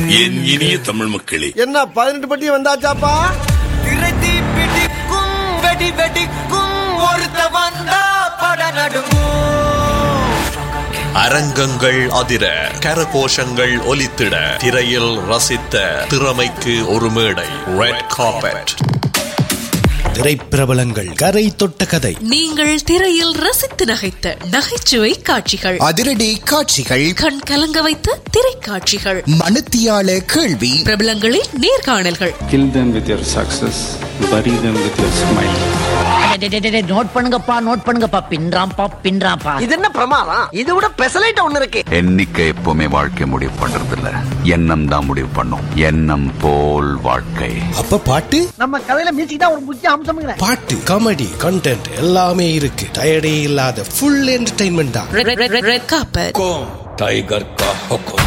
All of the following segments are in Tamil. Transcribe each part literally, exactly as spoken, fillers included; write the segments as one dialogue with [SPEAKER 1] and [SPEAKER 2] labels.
[SPEAKER 1] என் இனிய தமிழ் மக்களே,
[SPEAKER 2] என்ன பதினெட்டு பட்டி வந்தாச்சாப்பா?
[SPEAKER 3] திரைதி பிடிக்கும் வெடி வெடிக்கும் ஒருத்த வந்தா பட நடுங்கும்.
[SPEAKER 4] அரங்கங்கள் அதிர, கரகோஷங்கள் ஒலித்திட, திரையில் ரசித்த திறமைக்கு ஒரு மேடை. Red carpet.
[SPEAKER 5] திரைப்பிரபலங்கள், கரை தொட்ட கதை,
[SPEAKER 6] நீங்கள் திரையில் ரசித்து நகைத்த நகைச்சுவை காட்சிகள்,
[SPEAKER 7] அதிரடி காட்சிகள்,
[SPEAKER 6] கண் கலங்க வைத்த திரைக்காட்சிகள்,
[SPEAKER 7] மனத்தியால கேள்வி,
[SPEAKER 6] பிரபலங்களின் நேர்காணல்கள்.
[SPEAKER 8] Kill them with your success, bury them with your smile.
[SPEAKER 9] Note பண்ணுங்கப்பா, நோட் பண்ணுங்கப்பா. பின்றாம்பா பின்றாம்பா.
[SPEAKER 3] இது என்ன பிரமாதம்? இது விட பெசலைட் ஒண்ணு இருக்கு.
[SPEAKER 10] எண்ணிக்கை எப்பவுமே வாழ்க்கை முடிவு பண்றது இல்ல, எண்ணம் தான் முடிவு பண்ணும். எண்ணம் போல் வாழ்க்கை.
[SPEAKER 5] அப்ப பாட்டு,
[SPEAKER 3] நம்ம கதையில மியூசிக் தான் ஒரு முக்கிய அம்சம்.
[SPEAKER 5] பாட்டு, காமெடி, கண்டென்ட் எல்லாமே இருக்கு. டயர்டே இல்லாத ஃபுல் என்டர்டெயின்மெண்ட் தான்.
[SPEAKER 6] Red carpet.
[SPEAKER 1] டைகர் கா ஹுக்கும்.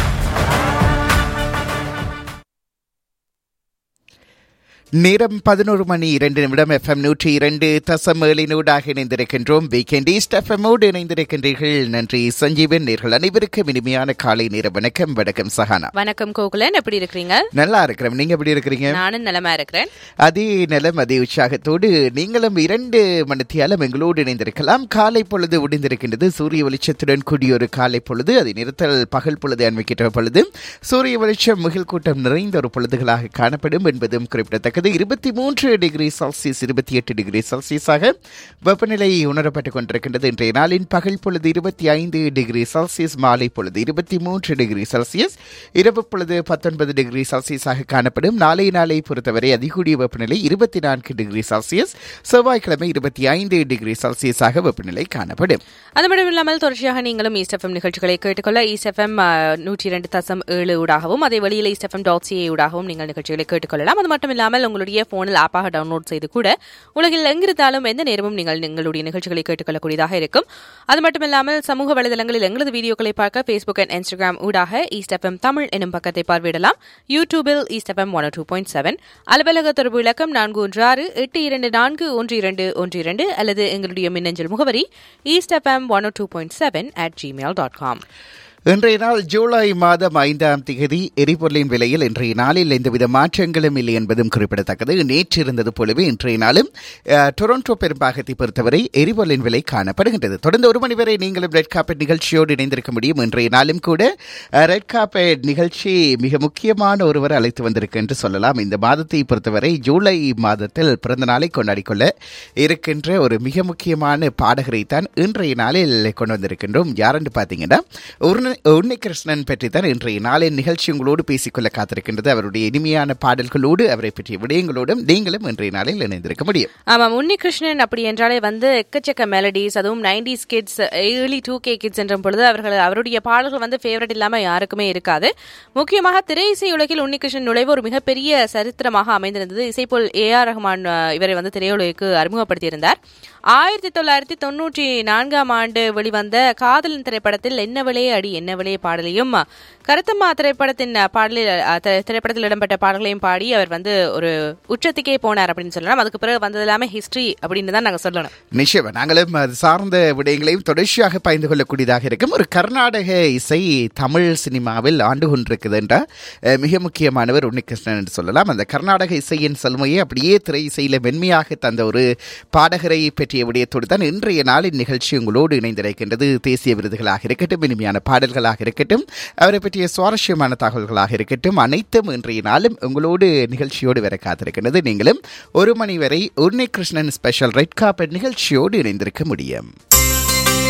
[SPEAKER 7] நேரம் பதினோரு மணி இரண்டு நிமிடம். எஃப்எம் நூற்றி இரண்டு தசம் ஏழினூடாக இணைந்திருக்கின்றோம். வீக்கெண்ட் ஈஸ்ட் எஃப்எம்மோடு இணைந்திருக்கின்றீர்கள். நன்றி சஞ்சீவன். நேர்கள் அனைவருக்கும் இனிமையான காலை நேர வணக்கம். வணக்கம் சஹானா.
[SPEAKER 11] வணக்கம் கோகுலன், எப்படி இருக்கிறீங்க?
[SPEAKER 7] நல்லா இருக்கிறேன். நீங்க எப்படி இருக்கிறீங்க?
[SPEAKER 11] நானும் நலமா இருக்கிறேன்.
[SPEAKER 7] அதே நலம், அதே உற்சாகத்தோடு நீங்களும் இரண்டு மணித்தியாலும் எங்களோடு இணைந்திருக்கலாம். காலை பொழுது முடிந்திருக்கின்றது. சூரிய வெளிச்சத்துடன் கூடிய ஒரு காலை பொழுது. அதை நிறுத்தல் பகல் பொழுது அண்மைக்கிட்ட பொழுது சூரிய வெளிச்சம் மிகில் கூட்டம் நிறைந்த ஒரு பொழுதுகளாக காணப்படும் என்பதும் குறிப்பிடத்தக்க. இருபத்தி மூன்று டிகிரி செல்சியஸ், இருபத்தி எட்டு டிகிரி செல்சியஸாக வெப்பநிலை உணரப்பட்டுக் கொண்டிருக்கின்றது. இன்றைய நாளின் பகல் பொழுது இருபத்தி ஐந்து டிகிரி செல்சியஸ், மாலை பொழுது இருபத்தி மூன்று டிகிரி செல்சியஸ், இரவு பொழுது பத்தொன்பது டிகிரி செல்சியஸாக காணப்படும். நாளை நாளை பொறுத்தவரை அதிகூடிய வெப்பநிலை இருபத்தி நான்கு டிகிரி செல்சியஸ், செவ்வாய்க்கிழமை இருபத்தி ஐந்து டிகிரி செல்சியஸாக வெப்பநிலை காணப்படும்.
[SPEAKER 11] அது மட்டும் இல்லாமல் தொடர்ச்சியாக நீங்களும் ஈஸ்ட் எஃப்எம் நிகழ்ச்சிகளை கேட்டுக்கொள்ள ஈஸ்ட் எஃப்எம் நூற்றி இரண்டு தசம் ஏழு ஊடாகவும், அதே வழியில் ஈஸ்ட் எஃப்எம் டாட் சிஏ ஊடாகவும் நீங்கள் நிகழ்ச்சிகளை கேட்டுக்கொள்ளலாம். அது மட்டும் இல்லாமல் உங்களுடைய போனில் ஆப்பாக டவுன்லோட் செய்து கூட உலகில் எங்கிருந்தாலும் எந்த நேரமும் நீங்கள் எங்களுடைய நிகழ்ச்சிகளை கேட்டுக்கொள்ளக்கூடியதாக இருக்கும். அது மட்டுமில்லாமல் சமூக வலைதளங்களில் எங்களது வீடியோக்களை பார்க்க ஃபேஸ்புக் அண்ட் இன்ஸ்டாகிராம் ஊடாக ஈஸ்ட் எஃப்எம் தமிழ் எனும் பக்கத்தை பார்வையிடலாம். யூடியூபில் east FM one two point seven, அலுவலக தொடர்பு இலக்கம் நான்கு ஒன்று ஆறு எட்டு இரண்டு நான்கு ஒன்று இரண்டு ஒன்று இரண்டு, அல்லது எங்களுடைய மின்னஞ்சல் முகவரி east FM one two point seven at Gmail dot com.
[SPEAKER 7] இன்றைய நாள் ஜூலை மாதம் ஐந்தாம் தேதி. எரிபொருளின் விலையில் இன்றைய நாளில் எந்தவித மாற்றங்களும் இல்லை என்பதும் குறிப்பிடத்தக்கது. நேற்று இருந்தது போலவே இன்றைய நாளும் டொரண்டோ பெரும்பாகத்தை பொறுத்தவரை எரிபொருளின் விலை காணப்படுகின்றது. தொடர்ந்து ஒரு மணி வரை நீங்களும் ரெட் கார்பெட் நிகழ்ச்சியோடு இணைந்திருக்க முடியும். இன்றைய நாளும் கூட ரெட் கார்பெட் நிகழ்ச்சி மிக முக்கியமான ஒருவர் அழைத்து வந்திருக்கு என்று சொல்லலாம். இந்த மாதத்தை பொறுத்தவரை ஜூலை மாதத்தில் பிறந்த நாளை கொண்டாடிக்கொள்ள இருக்கின்ற ஒரு மிக முக்கியமான பாடகரை தான் இன்றைய நாளில் கொண்டு வந்திருக்கின்றோம். யாரென்று பார்த்தீங்கன்னா உன்னிகிருஷ்ணன் பற்றி தான் இன்றைய நாளின் நிகழ்ச்சி உங்களோடு பேசிக்கொள்ள காத்திருக்கின்றது. அவருடைய இனிமையான பாடல்களோடு, அவரை பற்றிய விடயங்களோடும் நீங்களும் இன்றைய நாளில் இணைந்திருக்க முடியும்.
[SPEAKER 11] ஆமாம், உன்னிகிருஷ்ணன் அப்படி என்றாலே வந்து எக்கச்சக்க மெலடிஸ், அதுவும் nineties kids, early two K kids என்ற பொழுது அவர்கள் அவருடைய பாடல்கள் வந்து ஃபேவரட் இல்லாமல் யாருக்குமே இருக்காது. முக்கியமாக திரை இசை உலகில் உன்னிகிருஷ்ணன் நுழைவு ஒரு மிகப்பெரிய சரித்திரமாக அமைந்திருந்தது. இசைப்போல் ஏ ஆர் ரஹ்மான் இவரை வந்து திரையுலகிற்கு அறிமுகப்படுத்தியிருந்தார். ஆயிரத்தி தொள்ளாயிரத்தி தொன்னூற்றி நான்காம் ஆண்டு வெளிவந்த காதலின் திரைப்படத்தில் என்னவளே அடி என்னவளே பாடலையும், கருத்தம்மா திரைப்படத்தின் பாடலில் திரைப்படத்தில் இடம்பெற்ற பாடல்களையும் பாடி அவர் வந்து ஒரு உச்சத்துக்கே போனார் அப்படின்னு சொல்லலாம். அதுக்கு பிறகு வந்தது எல்லாமே ஹிஸ்டரி அப்படின்னு தான் நாங்கள் சொல்லணும்.
[SPEAKER 7] நிச்சயமா நாங்களும் அது சார்ந்த விடயங்களையும் தொடர்ச்சியாக பகிர்ந்து கொள்ளக்கூடியதாக இருக்கும். ஒரு கர்நாடக இசை தமிழ் சினிமாவில் ஆண்டு கொண்டிருக்குது என்றால் மிக முக்கியமானவர் உன்னிகிருஷ்ணன் என்று சொல்லலாம். அந்த கர்நாடக இசையின் செல்மையை அப்படியே திரை இசையில் மென்மையாக தந்த ஒரு பாடகரை பற்றிய விடயத்தோடு தான் இன்றைய நாளின் நிகழ்ச்சி உங்களோடு இணைந்திருக்கின்றது. தேசிய விருதுகளாக இருக்கட்டும், இனிமையான பாடல்களாக இருக்கட்டும், அவரை பற்றிய சுவாரஸ்யமான தகவல்களாக இருக்கட்டும், அனைத்தும் இன்றைய நாளும் உங்களோடு நிகழ்ச்சியோடு வர காத்திருக்கின்றது. நீங்களும் ஒரு மணி வரை உன்னிகிருஷ்ணன் ஸ்பெஷல் ரெட் கார்பெட் நிகழ்ச்சியோடு இணைந்திருக்க முடியும்.